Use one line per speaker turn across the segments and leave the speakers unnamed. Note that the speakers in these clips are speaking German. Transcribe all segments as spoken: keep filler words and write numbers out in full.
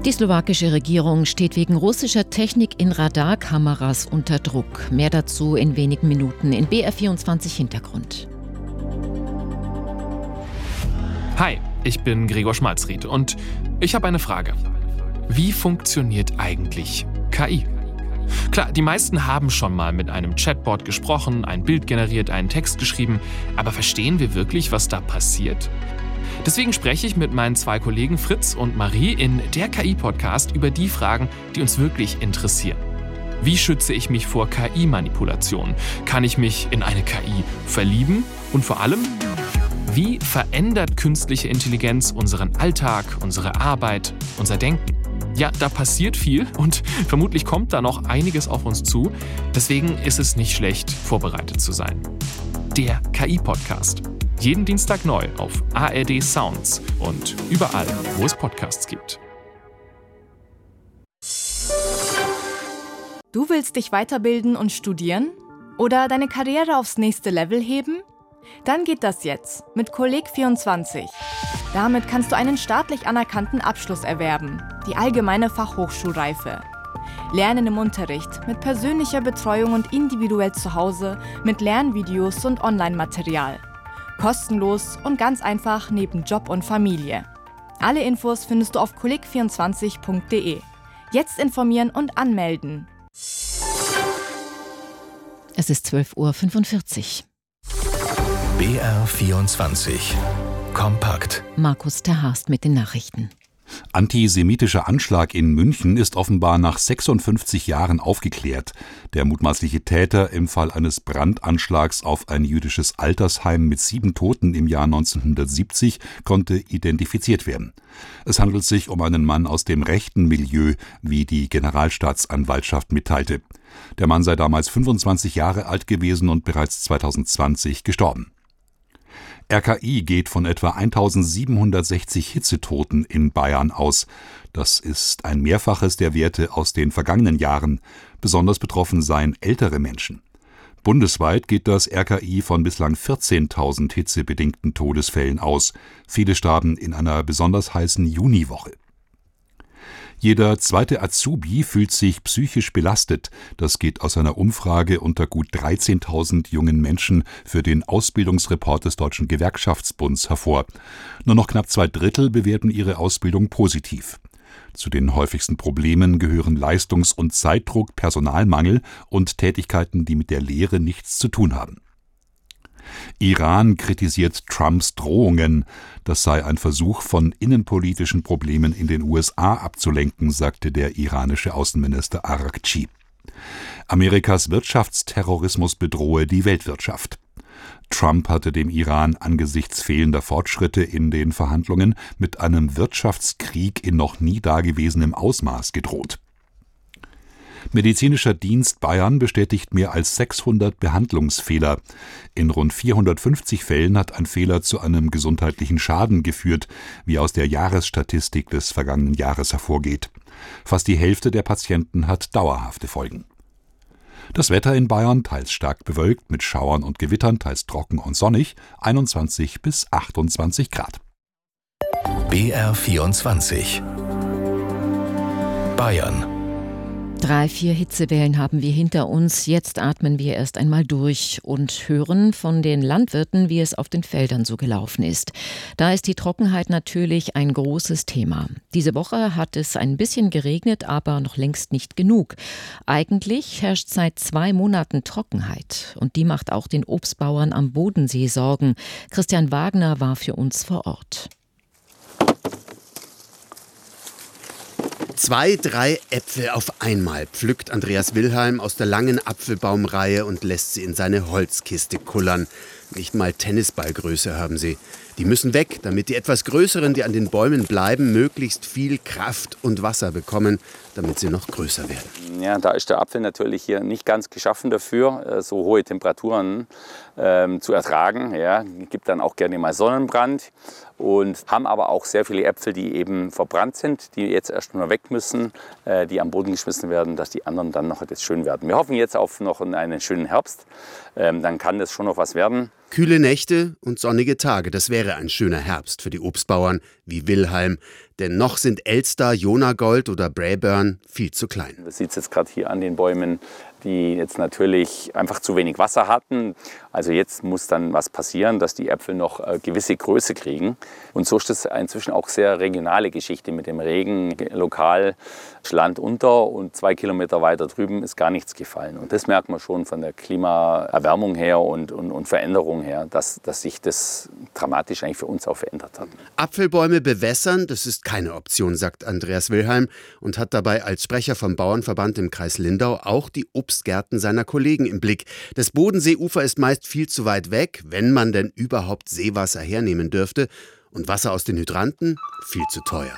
Die slowakische Regierung steht wegen russischer Technik in Radarkameras unter Druck. Mehr dazu in wenigen Minuten in B R vierundzwanzig Hintergrund.
Hi, ich bin Gregor Schmalzried und ich habe eine Frage. Wie funktioniert eigentlich K I? Klar, die meisten haben schon mal mit einem Chatbot gesprochen, ein Bild generiert, einen Text geschrieben, aber verstehen wir wirklich, was da passiert? Deswegen spreche ich mit meinen zwei Kollegen Fritz und Marie in der K I-Podcast über die Fragen, die uns wirklich interessieren. Wie schütze ich mich vor K I-Manipulationen? Kann ich mich in eine K I verlieben? Und vor allem, wie verändert künstliche Intelligenz unseren Alltag, unsere Arbeit, unser Denken? Ja, da passiert viel und vermutlich kommt da noch einiges auf uns zu. Deswegen ist es nicht schlecht, vorbereitet zu sein. Der K I-Podcast. Jeden Dienstag neu auf A R D Sounds und überall, wo es Podcasts gibt.
Du willst dich weiterbilden und studieren? Oder deine Karriere aufs nächste Level heben? Dann geht das jetzt mit Kolleg vierundzwanzig. Damit kannst du einen staatlich anerkannten Abschluss erwerben, die allgemeine Fachhochschulreife. Lernen im Unterricht, mit persönlicher Betreuung und individuell zu Hause, mit Lernvideos und Online-Material. Kostenlos und ganz einfach neben Job und Familie. Alle Infos findest du auf kolleg vierundzwanzig punkt de. Jetzt informieren und anmelden.
Es ist zwölf Uhr fünfundvierzig.
B R vierundzwanzig. Kompakt.
Markus Terhast mit den Nachrichten.
Antisemitischer Anschlag in München ist offenbar nach sechsundfünfzig Jahren aufgeklärt. Der mutmaßliche Täter im Fall eines Brandanschlags auf ein jüdisches Altersheim mit sieben Toten im Jahr neunzehnhundertsiebzig konnte identifiziert werden. Es handelt sich um einen Mann aus dem rechten Milieu, wie die Generalstaatsanwaltschaft mitteilte. Der Mann sei damals fünfundzwanzig Jahre alt gewesen und bereits zweitausendzwanzig gestorben. R K I geht von etwa eintausendsiebenhundertsechzig Hitzetoten in Bayern aus. Das ist ein Mehrfaches der Werte aus den vergangenen Jahren. Besonders betroffen seien ältere Menschen. Bundesweit geht das R K I von bislang vierzehntausend hitzebedingten Todesfällen aus. Viele starben in einer besonders heißen Juniwoche. Jeder zweite Azubi fühlt sich psychisch belastet. Das geht aus einer Umfrage unter gut dreizehntausend jungen Menschen für den Ausbildungsreport des Deutschen Gewerkschaftsbunds hervor. Nur noch knapp zwei Drittel bewerten ihre Ausbildung positiv. Zu den häufigsten Problemen gehören Leistungs- und Zeitdruck, Personalmangel und Tätigkeiten, die mit der Lehre nichts zu tun haben. Iran kritisiert Trumps Drohungen. Das sei ein Versuch, von innenpolitischen Problemen in den U S A abzulenken, sagte der iranische Außenminister Araghchi. Amerikas Wirtschaftsterrorismus bedrohe die Weltwirtschaft. Trump hatte dem Iran angesichts fehlender Fortschritte in den Verhandlungen mit einem Wirtschaftskrieg in noch nie dagewesenem Ausmaß gedroht. Medizinischer Dienst Bayern bestätigt mehr als sechshundert Behandlungsfehler. In rund vierhundertfünfzig Fällen hat ein Fehler zu einem gesundheitlichen Schaden geführt, wie aus der Jahresstatistik des vergangenen Jahres hervorgeht. Fast die Hälfte der Patienten hat dauerhafte Folgen. Das Wetter in Bayern teils stark bewölkt mit Schauern und Gewittern, teils trocken und sonnig, einundzwanzig bis achtundzwanzig Grad.
B R vierundzwanzig. Bayern.
Drei, vier Hitzewellen haben wir hinter uns. Jetzt atmen wir erst einmal durch und hören von den Landwirten, wie es auf den Feldern so gelaufen ist. Da ist die Trockenheit natürlich ein großes Thema. Diese Woche hat es ein bisschen geregnet, aber noch längst nicht genug. Eigentlich herrscht seit zwei Monaten Trockenheit. Und die macht auch den Obstbauern am Bodensee Sorgen. Christian Wagner war für uns vor Ort.
Zwei, drei Äpfel auf einmal pflückt Andreas Wilhelm aus der langen Apfelbaumreihe und lässt sie in seine Holzkiste kullern. Nicht mal Tennisballgröße haben sie. Die müssen weg, damit die etwas größeren, die an den Bäumen bleiben, möglichst viel Kraft und Wasser bekommen, damit sie noch größer werden.
Ja, da ist der Apfel natürlich hier nicht ganz geschaffen dafür, so hohe Temperaturen ähm, zu ertragen. Ja, gibt dann auch gerne mal Sonnenbrand. und haben aber auch sehr viele Äpfel, die eben verbrannt sind, die jetzt erst nur weg müssen, äh, die am Boden geschmissen werden, dass die anderen dann noch jetzt schön werden. Wir hoffen jetzt auf noch einen schönen Herbst, ähm, dann kann das schon noch was werden.
Kühle Nächte und sonnige Tage, das wäre ein schöner Herbst für die Obstbauern wie Wilhelm. Denn noch sind Elster, Jonagold oder Braeburn viel zu klein.
Das sieht es jetzt gerade hier an den Bäumen, die jetzt natürlich einfach zu wenig Wasser hatten. Also jetzt muss dann was passieren, dass die Äpfel noch äh, gewisse Größe kriegen. Und so ist das inzwischen auch sehr regionale Geschichte mit dem Regen. Lokal Land unter und zwei Kilometer weiter drüben ist gar nichts gefallen. Und das merkt man schon von der Klimaerwärmung her und, und, und Veränderung her, dass, dass sich das dramatisch eigentlich für uns auch verändert hat.
Apfelbäume bewässern, das ist keine Option, sagt Andreas Wilhelm und hat dabei als Sprecher vom Bauernverband im Kreis Lindau auch die Obstgärten seiner Kollegen im Blick. Das Bodenseeufer ist meist viel zu weit weg, wenn man denn überhaupt Seewasser hernehmen dürfte. Und Wasser aus den Hydranten viel zu teuer.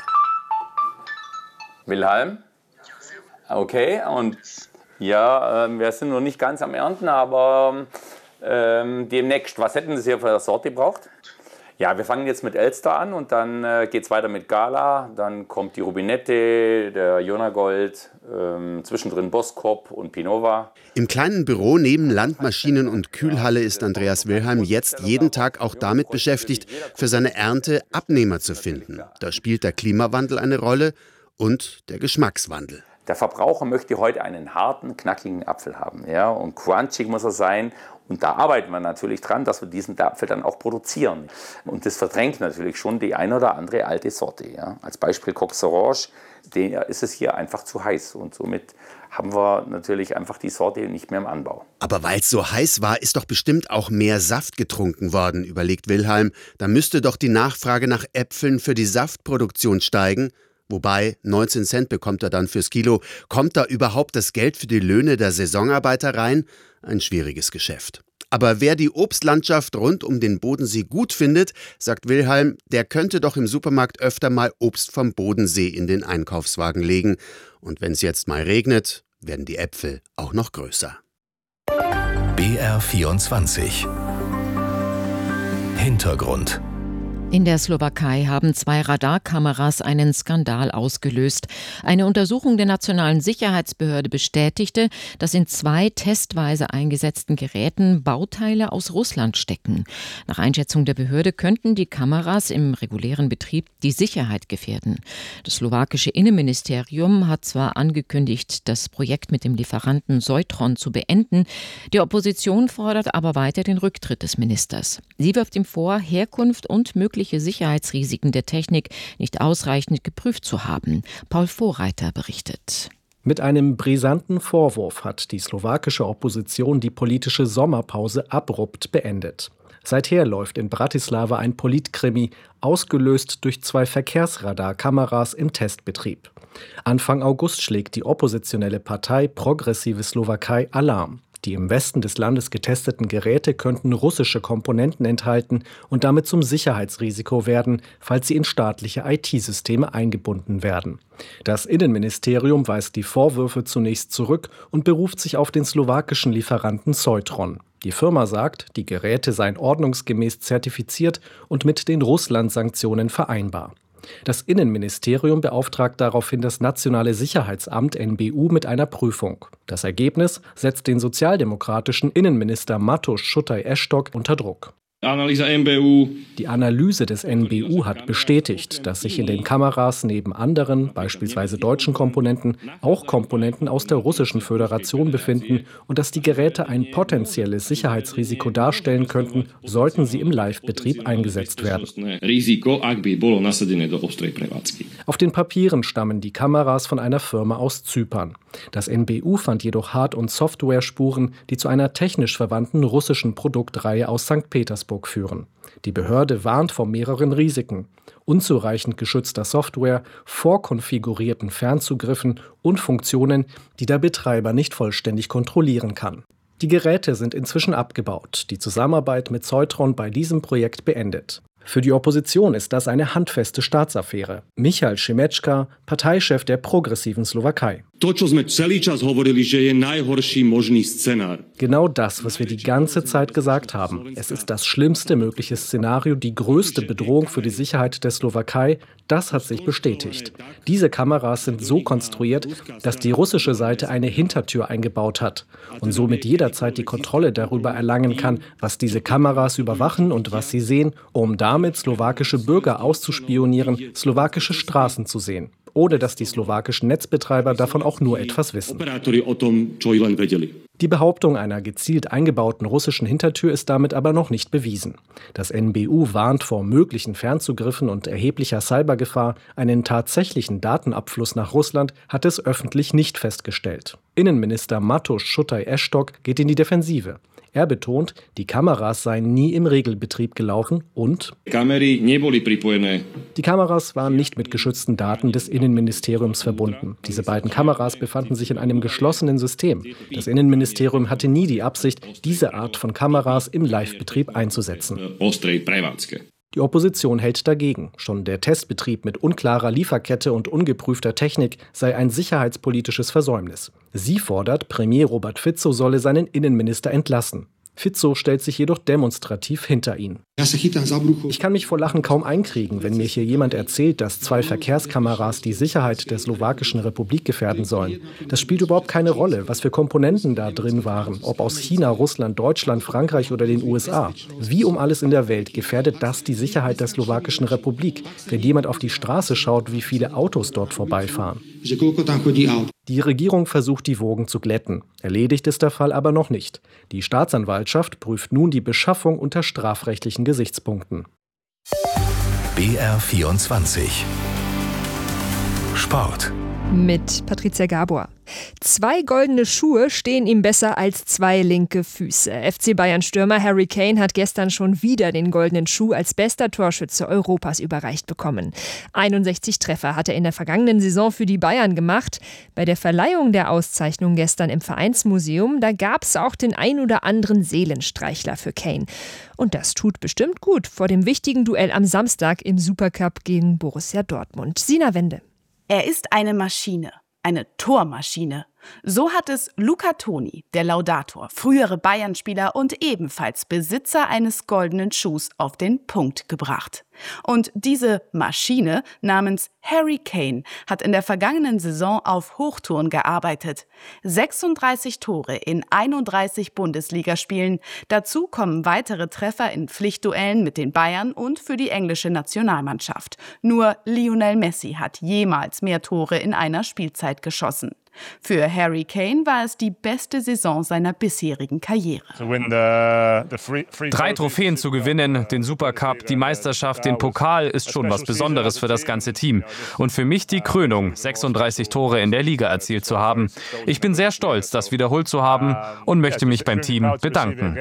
Wilhelm? Okay, und ja, äh, wir sind noch nicht ganz am Ernten, aber äh, demnächst. Was hätten Sie hier für eine Sorte gebraucht? Ja, wir fangen jetzt mit Elster an und dann äh, geht es weiter mit Gala. Dann kommt die Rubinette, der Jonagold, ähm, zwischendrin Boskop und Pinova.
Im kleinen Büro neben Landmaschinen und Kühlhalle ist Andreas Wilhelm jetzt jeden Tag auch damit beschäftigt, für seine Ernte Abnehmer zu finden. Da spielt der Klimawandel eine Rolle und der Geschmackswandel.
Der Verbraucher möchte heute einen harten, knackigen Apfel haben. Ja? Und crunchig muss er sein. Und da arbeiten wir natürlich dran, dass wir diesen Apfel dann auch produzieren. Und das verdrängt natürlich schon die eine oder andere alte Sorte. Ja? Als Beispiel Coq Orange, der ist es hier einfach zu heiß. Und somit haben wir natürlich einfach die Sorte nicht mehr im Anbau.
Aber weil es so heiß war, ist doch bestimmt auch mehr Saft getrunken worden, überlegt Wilhelm. Da müsste doch die Nachfrage nach Äpfeln für die Saftproduktion steigen. Wobei, neunzehn Cent bekommt er dann fürs Kilo. Kommt da überhaupt das Geld für die Löhne der Saisonarbeiter rein? Ein schwieriges Geschäft. Aber wer die Obstlandschaft rund um den Bodensee gut findet, sagt Wilhelm, der könnte doch im Supermarkt öfter mal Obst vom Bodensee in den Einkaufswagen legen. Und wenn es jetzt mal regnet, werden die Äpfel auch noch größer.
B R vierundzwanzig Hintergrund.
In der Slowakei haben zwei Radarkameras einen Skandal ausgelöst. Eine Untersuchung der Nationalen Sicherheitsbehörde bestätigte, dass in zwei testweise eingesetzten Geräten Bauteile aus Russland stecken. Nach Einschätzung der Behörde könnten die Kameras im regulären Betrieb die Sicherheit gefährden. Das slowakische Innenministerium hat zwar angekündigt, das Projekt mit dem Lieferanten Seutron zu beenden. Die Opposition fordert aber weiter den Rücktritt des Ministers. Sie wirft ihm vor, Herkunft und mögliche Sicherheitsrisiken der Technik nicht ausreichend geprüft zu haben. Paul Vorreiter berichtet.
Mit einem brisanten Vorwurf hat die slowakische Opposition die politische Sommerpause abrupt beendet. Seither läuft in Bratislava ein Politkrimi, ausgelöst durch zwei Verkehrsradarkameras im Testbetrieb. Anfang August schlägt die oppositionelle Partei Progressive Slowakei Alarm. Die im Westen des Landes getesteten Geräte könnten russische Komponenten enthalten und damit zum Sicherheitsrisiko werden, falls sie in staatliche I T-Systeme eingebunden werden. Das Innenministerium weist die Vorwürfe zunächst zurück und beruft sich auf den slowakischen Lieferanten Seutron. Die Firma sagt, die Geräte seien ordnungsgemäß zertifiziert und mit den Russland-Sanktionen vereinbar. Das Innenministerium beauftragt daraufhin das Nationale Sicherheitsamt N B U mit einer Prüfung. Das Ergebnis setzt den sozialdemokratischen Innenminister Mateusz Schutaj-Esztok unter Druck. Die Analyse des N B U hat bestätigt, dass sich in den Kameras neben anderen, beispielsweise deutschen Komponenten, auch Komponenten aus der Russischen Föderation befinden und dass die Geräte ein potenzielles Sicherheitsrisiko darstellen könnten, sollten sie im Live-Betrieb eingesetzt werden. Auf den Papieren stammen die Kameras von einer Firma aus Zypern. Das N B U fand jedoch Hard- und Software-Spuren, die zu einer technisch verwandten russischen Produktreihe aus Sankt Petersburg führen. Die Behörde warnt vor mehreren Risiken: unzureichend geschützter Software, vorkonfigurierten Fernzugriffen und Funktionen, die der Betreiber nicht vollständig kontrollieren kann. Die Geräte sind inzwischen abgebaut, die Zusammenarbeit mit Seutron bei diesem Projekt beendet. Für die Opposition ist das eine handfeste Staatsaffäre. Michal Šimečka, Parteichef der progressiven Slowakei. Genau das, was wir die ganze Zeit gesagt haben. Es ist das schlimmste mögliche Szenario, die größte Bedrohung für die Sicherheit der Slowakei. Das hat sich bestätigt. Diese Kameras sind so konstruiert, dass die russische Seite eine Hintertür eingebaut hat und somit jederzeit die Kontrolle darüber erlangen kann, was diese Kameras überwachen und was sie sehen, um damit slowakische Bürger auszuspionieren, slowakische Straßen zu sehen. Ohne dass die slowakischen Netzbetreiber davon auch nur etwas wissen. Die Behauptung einer gezielt eingebauten russischen Hintertür ist damit aber noch nicht bewiesen. Das N B U warnt vor möglichen Fernzugriffen und erheblicher Cybergefahr. Einen tatsächlichen Datenabfluss nach Russland hat es öffentlich nicht festgestellt. Innenminister Mateusz Schutaj-Esztok geht in die Defensive. Er betont, die Kameras seien nie im Regelbetrieb gelaufen und die Kameras waren nicht mit geschützten Daten des Innenministeriums verbunden. Diese beiden Kameras befanden sich in einem geschlossenen System. Das Innenministerium hatte nie die Absicht, diese Art von Kameras im Live-Betrieb einzusetzen. Die Opposition hält dagegen. Schon der Testbetrieb mit unklarer Lieferkette und ungeprüfter Technik sei ein sicherheitspolitisches Versäumnis. Sie fordert, Premier Robert Fico solle seinen Innenminister entlassen. Fico stellt sich jedoch demonstrativ hinter ihn. Ich kann mich vor Lachen kaum einkriegen, wenn mir hier jemand erzählt, dass zwei Verkehrskameras die Sicherheit der slowakischen Republik gefährden sollen. Das spielt überhaupt keine Rolle, was für Komponenten da drin waren, ob aus China, Russland, Deutschland, Frankreich oder den U S A. Wie um alles in der Welt gefährdet das die Sicherheit der slowakischen Republik, wenn jemand auf die Straße schaut, wie viele Autos dort vorbeifahren. Die Regierung versucht, die Wogen zu glätten. Erledigt ist der Fall aber noch nicht. Die Staatsanwaltschaft prüft nun die Beschaffung unter strafrechtlichen Gesichtspunkten.
B R vierundzwanzig Sport.
Mit Patricia Gabor. Zwei goldene Schuhe stehen ihm besser als zwei linke Füße. F C Bayern-Stürmer Harry Kane hat gestern schon wieder den goldenen Schuh als bester Torschütze Europas überreicht bekommen. einundsechzig Treffer hat er in der vergangenen Saison für die Bayern gemacht. Bei der Verleihung der Auszeichnung gestern im Vereinsmuseum, da gab es auch den ein oder anderen Seelenstreichler für Kane. Und das tut bestimmt gut vor dem wichtigen Duell am Samstag im Supercup gegen Borussia Dortmund. Sina Wende.
Er ist eine Maschine, eine Tormaschine. So hat es Luca Toni, der Laudator, frühere Bayern-Spieler und ebenfalls Besitzer eines goldenen Schuhs, auf den Punkt gebracht. Und diese Maschine namens Harry Kane hat in der vergangenen Saison auf Hochtouren gearbeitet. sechsunddreißig Tore in einunddreißig Bundesligaspielen. Dazu kommen weitere Treffer in Pflichtduellen mit den Bayern und für die englische Nationalmannschaft. Nur Lionel Messi hat jemals mehr Tore in einer Spielzeit geschossen. Für Harry Kane war es die beste Saison seiner bisherigen Karriere.
Drei Trophäen zu gewinnen, den Supercup, die Meisterschaft, den Pokal, ist schon was Besonderes für das ganze Team. Und für mich die Krönung, sechsunddreißig Tore in der Liga erzielt zu haben. Ich bin sehr stolz, das wiederholt zu haben und möchte mich beim Team bedanken.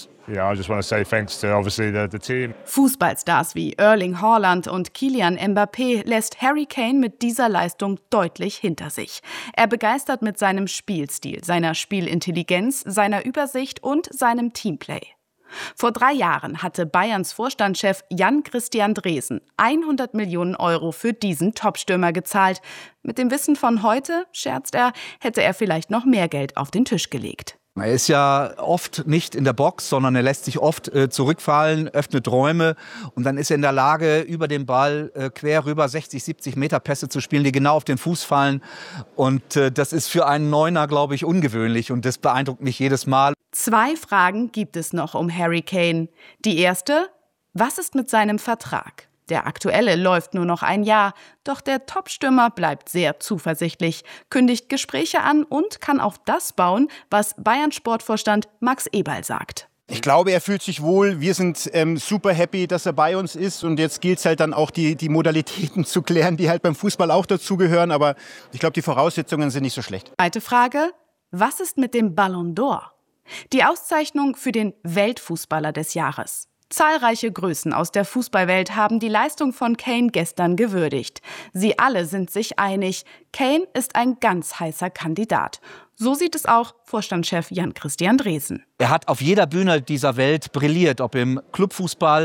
Fußballstars wie Erling Haaland und Kylian Mbappé lässt Harry Kane mit dieser Leistung deutlich hinter sich. Er begeistert mit seinem Spielstil, seiner Spielintelligenz, seiner Übersicht und seinem Teamplay. Vor drei Jahren hatte Bayerns Vorstandschef Jan-Christian Dresen hundert Millionen Euro für diesen Topstürmer gezahlt. Mit dem Wissen von heute, scherzt er, hätte er vielleicht noch mehr Geld auf den Tisch gelegt.
Er ist ja oft nicht in der Box, sondern er lässt sich oft äh, zurückfallen, öffnet Räume und dann ist er in der Lage, über den Ball äh, quer rüber sechzig, siebzig Meter Pässe zu spielen, die genau auf den Fuß fallen. Und äh, das ist für einen Neuner, glaube ich, ungewöhnlich und das beeindruckt mich jedes Mal.
Zwei Fragen gibt es noch um Harry Kane. Die erste: Was ist mit seinem Vertrag? Der aktuelle läuft nur noch ein Jahr, doch der Topstürmer bleibt sehr zuversichtlich, kündigt Gespräche an und kann auf das bauen, was Bayern-Sportvorstand Max Eberl sagt.
Ich glaube, er fühlt sich wohl. Wir sind ähm, super happy, dass er bei uns ist. Und jetzt gilt es halt dann auch, die, die Modalitäten zu klären, die halt beim Fußball auch dazugehören. Aber ich glaube, die Voraussetzungen sind nicht so schlecht.
Zweite Frage: Was ist mit dem Ballon d'Or? Die Auszeichnung für den Weltfußballer des Jahres. Zahlreiche Größen aus der Fußballwelt haben die Leistung von Kane gestern gewürdigt. Sie alle sind sich einig, Kane ist ein ganz heißer Kandidat. So sieht es auch Vorstandschef Jan-Christian Dresen.
Er hat auf jeder Bühne dieser Welt brilliert, ob im Clubfußball,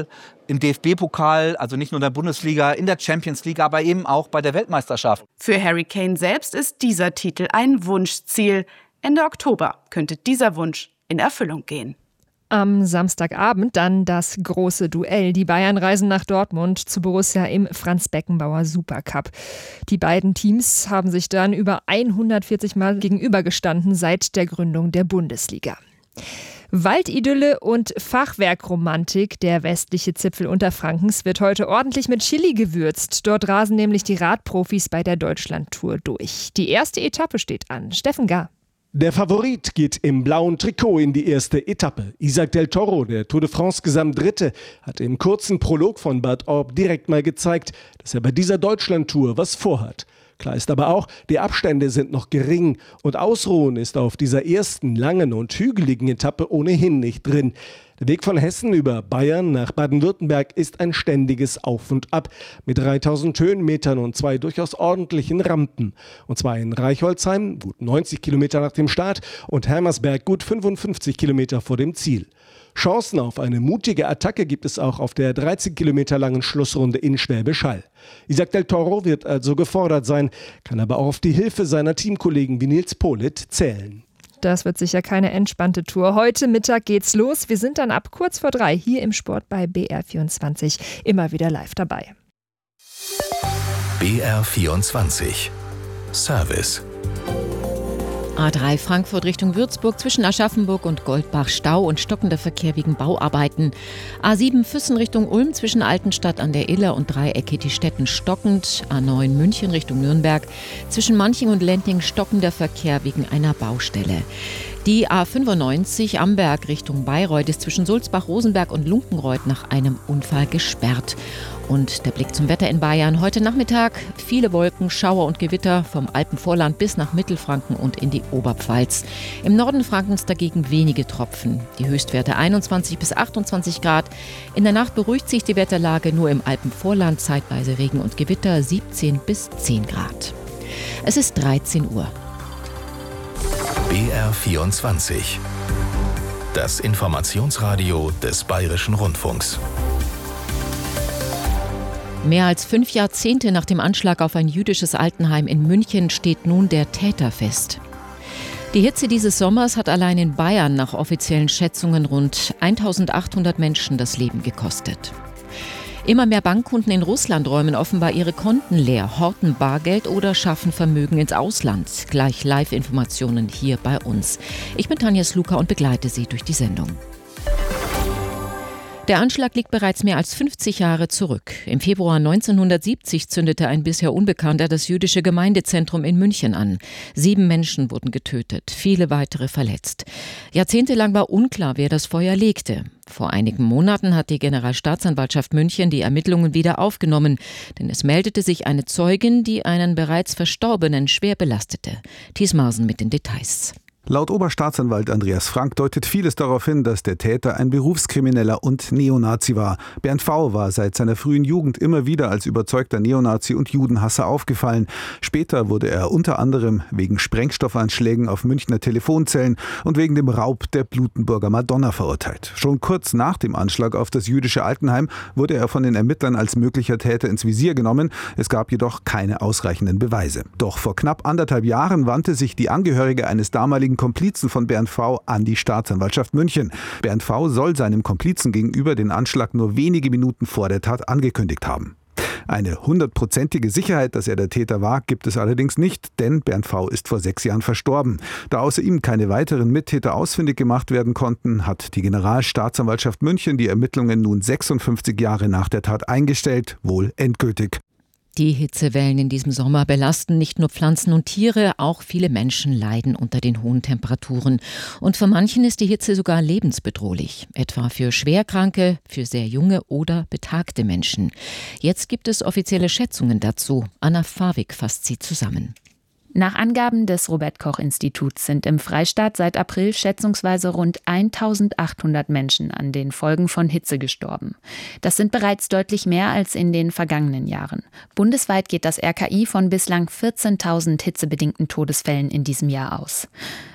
im D F B-Pokal, also nicht nur in der Bundesliga, in der Champions League, aber eben auch bei der Weltmeisterschaft.
Für Harry Kane selbst ist dieser Titel ein Wunschziel. Ende Oktober könnte dieser Wunsch in Erfüllung gehen.
Am Samstagabend dann das große Duell. Die Bayern reisen nach Dortmund zu Borussia im Franz-Beckenbauer Supercup. Die beiden Teams haben sich dann über hundertvierzig Mal gegenübergestanden seit der Gründung der Bundesliga. Waldidylle und Fachwerkromantik, der westliche Zipfel Unterfrankens, wird heute ordentlich mit Chili gewürzt. Dort rasen nämlich die Radprofis bei der Deutschlandtour durch. Die erste Etappe steht an. Steffen Gar.
Der Favorit geht im blauen Trikot in die erste Etappe. Isaac Del Toro, der Tour de France Gesamtdritte, hat im kurzen Prolog von Bad Orb direkt mal gezeigt, dass er bei dieser Deutschlandtour was vorhat. Klar ist aber auch, die Abstände sind noch gering und Ausruhen ist auf dieser ersten langen und hügeligen Etappe ohnehin nicht drin. Der Weg von Hessen über Bayern nach Baden-Württemberg ist ein ständiges Auf und Ab mit dreitausend Höhenmetern und zwei durchaus ordentlichen Rampen. Und zwar in Reichholzheim, gut neunzig Kilometer nach dem Start, und Hermersberg, gut fünfundfünfzig Kilometer vor dem Ziel. Chancen auf eine mutige Attacke gibt es auch auf der dreizehn Kilometer langen Schlussrunde in Schwäbisch Hall. Isaac Del Toro wird also gefordert sein, kann aber auch auf die Hilfe seiner Teamkollegen wie Nils Politt zählen.
Das wird sicher keine entspannte Tour. Heute Mittag geht's los. Wir sind dann ab kurz vor drei hier im Sport bei B R vierundzwanzig immer wieder live dabei.
B R vierundzwanzig Service.
A drei Frankfurt Richtung Würzburg zwischen Aschaffenburg und Goldbach Stau und stockender Verkehr wegen Bauarbeiten. A sieben Füssen Richtung Ulm zwischen Altenstadt an der Iller und Dreiecke die Städten stockend. A neun München Richtung Nürnberg zwischen Manching und Lenting stockender Verkehr wegen einer Baustelle. Die A fünfundneunzig Amberg Richtung Bayreuth ist zwischen Sulzbach, Rosenberg und Lunkenreuth nach einem Unfall gesperrt. Und der Blick zum Wetter in Bayern. Heute Nachmittag viele Wolken, Schauer und Gewitter vom Alpenvorland bis nach Mittelfranken und in die Oberpfalz. Im Norden Frankens dagegen wenige Tropfen. Die Höchstwerte einundzwanzig bis achtundzwanzig Grad. In der Nacht beruhigt sich die Wetterlage, nur im Alpenvorland zeitweise Regen und Gewitter siebzehn bis zehn Grad. Es ist dreizehn Uhr.
B R vierundzwanzig. Das Informationsradio des Bayerischen Rundfunks.
Mehr als fünf Jahrzehnte nach dem Anschlag auf ein jüdisches Altenheim in München steht nun der Täter fest. Die Hitze dieses Sommers hat allein in Bayern nach offiziellen Schätzungen rund eintausendachthundert Menschen das Leben gekostet. Immer mehr Bankkunden in Russland räumen offenbar ihre Konten leer, horten Bargeld oder schaffen Vermögen ins Ausland. Gleich Live-Informationen hier bei uns. Ich bin Tanja Sluka und begleite Sie durch die Sendung. Der Anschlag liegt bereits mehr als fünfzig Jahre zurück. Im Februar neunzehnhundertsiebzig zündete ein bisher Unbekannter das jüdische Gemeindezentrum in München an. Sieben Menschen wurden getötet, viele weitere verletzt. Jahrzehntelang war unklar, wer das Feuer legte. Vor einigen Monaten hat die Generalstaatsanwaltschaft München die Ermittlungen wieder aufgenommen, denn es meldete sich eine Zeugin, die einen bereits Verstorbenen schwer belastete. Thies Marsen mit den Details.
Laut Oberstaatsanwalt Andreas Frank deutet vieles darauf hin, dass der Täter ein Berufskrimineller und Neonazi war. Bernd V. war seit seiner frühen Jugend immer wieder als überzeugter Neonazi und Judenhasser aufgefallen. Später wurde er unter anderem wegen Sprengstoffanschlägen auf Münchner Telefonzellen und wegen dem Raub der Blutenburger Madonna verurteilt. Schon kurz nach dem Anschlag auf das jüdische Altenheim wurde er von den Ermittlern als möglicher Täter ins Visier genommen. Es gab jedoch keine ausreichenden Beweise. Doch vor knapp anderthalb Jahren wandte sich die Angehörige eines damaligen Komplizen von Bernd V. an die Staatsanwaltschaft München. Bernd V. soll seinem Komplizen gegenüber den Anschlag nur wenige Minuten vor der Tat angekündigt haben. Eine hundertprozentige Sicherheit, dass er der Täter war, gibt es allerdings nicht, denn Bernd V. ist vor sechs Jahren verstorben. Da außer ihm keine weiteren Mittäter ausfindig gemacht werden konnten, hat die Generalstaatsanwaltschaft München die Ermittlungen nun sechsundfünfzig Jahre nach der Tat eingestellt, wohl endgültig.
Die Hitzewellen in diesem Sommer belasten nicht nur Pflanzen und Tiere, auch viele Menschen leiden unter den hohen Temperaturen. Und für manchen ist die Hitze sogar lebensbedrohlich, etwa für Schwerkranke, für sehr junge oder betagte Menschen. Jetzt gibt es offizielle Schätzungen dazu. Anna Fawig fasst sie zusammen.
Nach Angaben des Robert-Koch-Instituts sind im Freistaat seit April schätzungsweise rund eintausendachthundert Menschen an den Folgen von Hitze gestorben. Das sind bereits deutlich mehr als in den vergangenen Jahren. Bundesweit geht das R K I von bislang vierzehntausend hitzebedingten Todesfällen in diesem Jahr aus.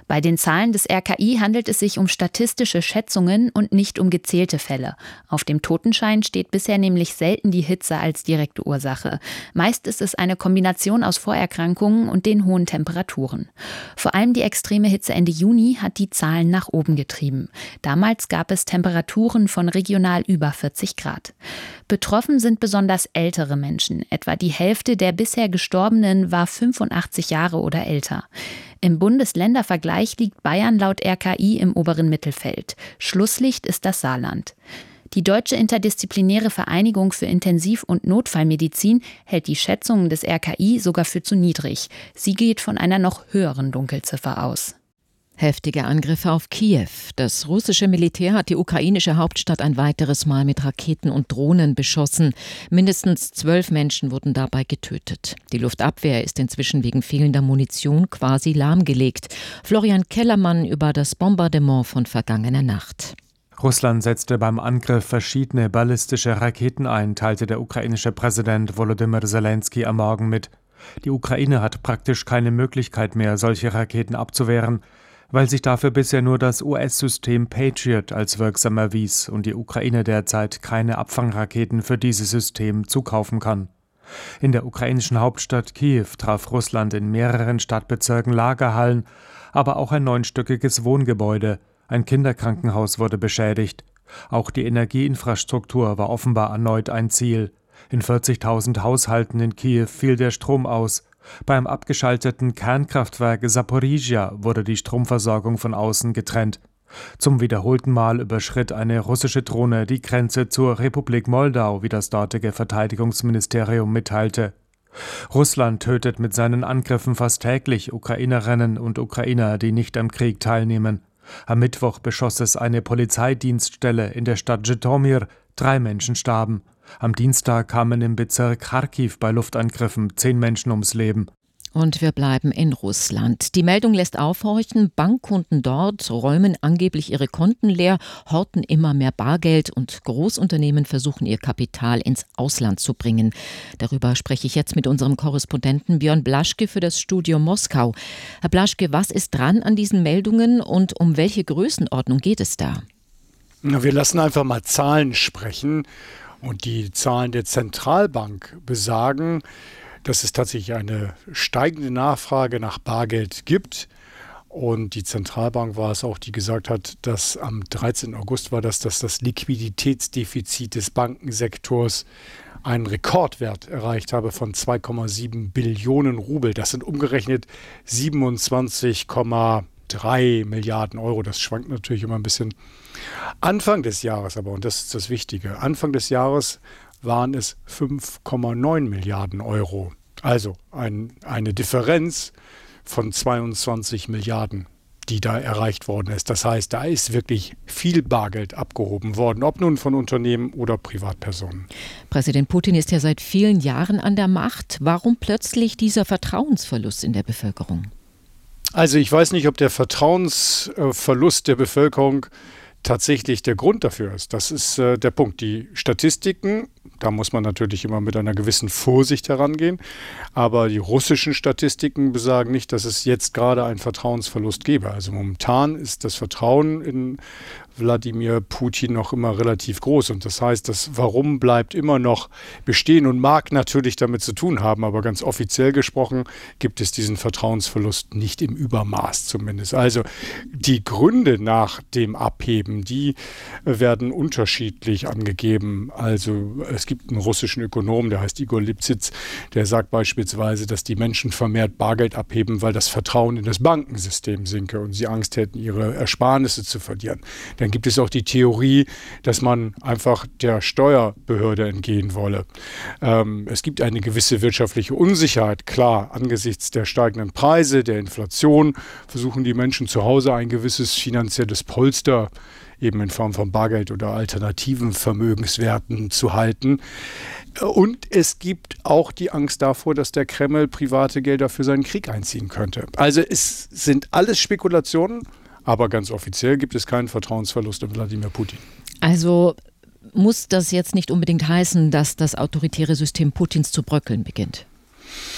Bei den Zahlen des R K I handelt es sich um statistische Schätzungen und nicht um gezählte Fälle. Auf dem Totenschein steht bisher nämlich selten die Hitze als direkte Ursache. Meist ist es eine Kombination aus Vorerkrankungen und den hohen Temperaturen. Vor allem die extreme Hitze Ende Juni hat die Zahlen nach oben getrieben. Damals gab es Temperaturen von regional über vierzig Grad. Betroffen sind besonders ältere Menschen. Etwa die Hälfte der bisher Gestorbenen war fünfundachtzig Jahre oder älter. Im Bundes-Länder-Vergleich liegt Bayern laut R K I im oberen Mittelfeld. Schlusslicht ist das Saarland. Die Deutsche Interdisziplinäre Vereinigung für Intensiv- und Notfallmedizin hält die Schätzungen des R K I sogar für zu niedrig. Sie geht von einer noch höheren Dunkelziffer aus.
Heftige Angriffe auf Kiew. Das russische Militär hat die ukrainische Hauptstadt ein weiteres Mal mit Raketen und Drohnen beschossen. Mindestens zwölf Menschen wurden dabei getötet. Die Luftabwehr ist inzwischen wegen fehlender Munition quasi lahmgelegt. Florian Kellermann über das Bombardement von vergangener Nacht.
Russland setzte beim Angriff verschiedene ballistische Raketen ein, teilte der ukrainische Präsident Volodymyr Zelensky am Morgen mit. Die Ukraine hat praktisch keine Möglichkeit mehr, solche Raketen abzuwehren, weil sich dafür bisher nur das U S-System Patriot als wirksam erwies und die Ukraine derzeit keine Abfangraketen für dieses System zukaufen kann. In der ukrainischen Hauptstadt Kiew traf Russland in mehreren Stadtbezirken Lagerhallen, aber auch ein neunstöckiges Wohngebäude. Ein Kinderkrankenhaus wurde beschädigt. Auch die Energieinfrastruktur war offenbar erneut ein Ziel. In vierzigtausend Haushalten in Kiew fiel der Strom aus. Beim abgeschalteten Kernkraftwerk Saporizhia wurde die Stromversorgung von außen getrennt. Zum wiederholten Mal überschritt eine russische Drohne die Grenze zur Republik Moldau, wie das dortige Verteidigungsministerium mitteilte. Russland tötet mit seinen Angriffen fast täglich Ukrainerinnen und Ukrainer, die nicht am Krieg teilnehmen. Am Mittwoch beschoss es eine Polizeidienststelle in der Stadt Zhytomyr. Drei Menschen starben. Am Dienstag kamen im Bezirk Charkiw bei Luftangriffen zehn Menschen ums Leben.
Und wir bleiben in Russland. Die Meldung lässt aufhorchen, Bankkunden dort räumen angeblich ihre Konten leer, horten immer mehr Bargeld und Großunternehmen versuchen ihr Kapital ins Ausland zu bringen. Darüber spreche ich jetzt mit unserem Korrespondenten Björn Blaschke für das Studio Moskau. Herr Blaschke, was ist dran an diesen Meldungen und um welche Größenordnung geht es da?
Na, wir lassen einfach mal Zahlen sprechen. Und die Zahlen der Zentralbank besagen, dass es tatsächlich eine steigende Nachfrage nach Bargeld gibt. Und die Zentralbank war es auch, die gesagt hat, dass am dreizehnten August war das, dass das Liquiditätsdefizit des Bankensektors einen Rekordwert erreicht habe von zwei Komma sieben Billionen Rubel. Das sind umgerechnet siebenundzwanzig Komma drei Milliarden Euro. Das schwankt natürlich immer ein bisschen. Anfang des Jahres aber, und das ist das Wichtige, Anfang des Jahres waren es fünf Komma neun Milliarden Euro. Also ein, eine Differenz von zweiundzwanzig Milliarden, die da erreicht worden ist. Das heißt, da ist wirklich viel Bargeld abgehoben worden, ob nun von Unternehmen oder Privatpersonen.
Präsident Putin ist ja seit vielen Jahren an der Macht. Warum plötzlich dieser Vertrauensverlust in der Bevölkerung?
Also ich weiß nicht, ob der Vertrauensverlust der Bevölkerung tatsächlich der Grund dafür ist. Das ist äh, der Punkt. Die Statistiken, da muss man natürlich immer mit einer gewissen Vorsicht herangehen, aber die russischen Statistiken besagen nicht, dass es jetzt gerade einen Vertrauensverlust gäbe. Also momentan ist das Vertrauen in Wladimir Putin noch immer relativ groß. Und das heißt, das Warum bleibt immer noch bestehen und mag natürlich damit zu tun haben. Aber ganz offiziell gesprochen gibt es diesen Vertrauensverlust nicht im Übermaß zumindest. Also die Gründe nach dem Abheben, die werden unterschiedlich angegeben. Also es gibt einen russischen Ökonom, der heißt Igor Lipsitz, der sagt beispielsweise, dass die Menschen vermehrt Bargeld abheben, weil das Vertrauen in das Bankensystem sinke und sie Angst hätten, ihre Ersparnisse zu verlieren. Dann gibt es auch die Theorie, dass man einfach der Steuerbehörde entgehen wolle. Ähm, es gibt eine gewisse wirtschaftliche Unsicherheit. Klar, angesichts der steigenden Preise, der Inflation, versuchen die Menschen zu Hause ein gewisses finanzielles Polster eben in Form von Bargeld oder alternativen Vermögenswerten zu halten. Und es gibt auch die Angst davor, dass der Kreml private Gelder für seinen Krieg einziehen könnte. Also es sind alles Spekulationen, aber ganz offiziell gibt es keinen Vertrauensverlust in Wladimir Putin.
Also muss das jetzt nicht unbedingt heißen, dass das autoritäre System Putins zu bröckeln beginnt?